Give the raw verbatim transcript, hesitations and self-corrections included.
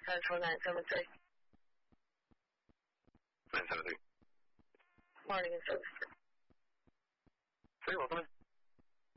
Central nine seven three. nine seven three. Morning and service. Sí, what time?